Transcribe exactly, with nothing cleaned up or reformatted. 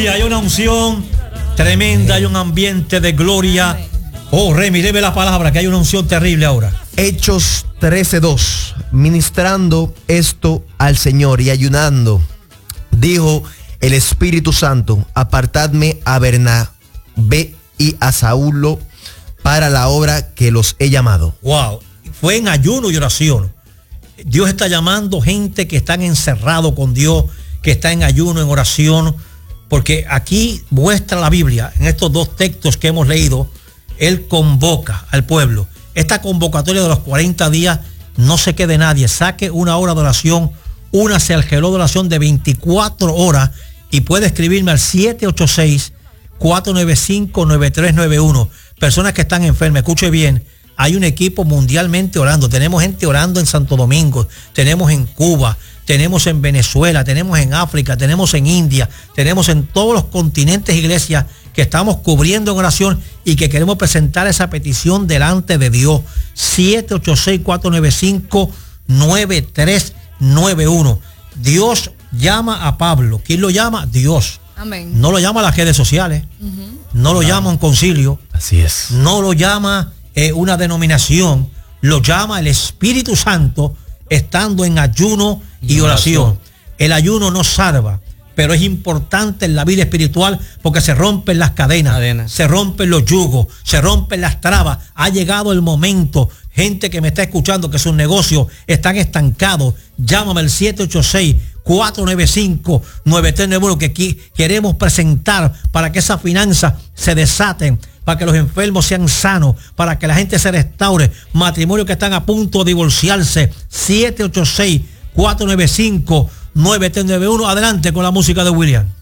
Aleluya, hay una unción tremenda, hay un ambiente de gloria. Oh, Remy, debe la palabra, que hay una unción terrible ahora. Hechos trece dos. Ministrando esto al Señor y ayunando, dijo el Espíritu Santo: apartadme a Bernabé y a Saulo para la obra que los he llamado. Wow, fue en ayuno y oración. Dios está llamando gente que están encerrados con Dios, que está en ayuno, en oración, porque aquí muestra la Biblia, en estos dos textos que hemos leído, Él convoca al pueblo. Esta convocatoria de los cuarenta días, no se quede nadie, saque una hora de oración, únase al geló de oración de veinticuatro horas y puede escribirme al siete ocho seis, cuatro nueve cinco, nueve tres nueve uno. Personas que están enfermas, escuche bien. Hay un equipo mundialmente orando. Tenemos gente orando en Santo Domingo, tenemos en Cuba, tenemos en Venezuela, tenemos en África, tenemos en India, tenemos en todos los continentes iglesias que estamos cubriendo en oración y que queremos presentar esa petición delante de Dios. siete ocho seis, cuatro nueve cinco, nueve tres nueve uno. Dios llama a Pablo. ¿Quién lo llama? Dios. Amén. No lo llama las redes sociales, uh-huh. no lo claro. llama un concilio. Así es. No lo llama Eh, una denominación, lo llama el Espíritu Santo estando en ayuno y oración. El ayuno no salva, pero es importante en la vida espiritual porque se rompen las cadenas, cadenas, se rompen los yugos, se rompen las trabas. Ha llegado el momento, gente que me está escuchando, que sus negocios están estancados, llámame al siete ocho seis, cuatro nueve cinco, nueve tres nueve uno, que aquí queremos presentar para que esas finanzas se desaten, para que los enfermos sean sanos, para que la gente se restaure, matrimonios que están a punto de divorciarse. Siete ocho seis, cuatro nueve cinco, nueve tres nueve uno. Adelante con la música de William.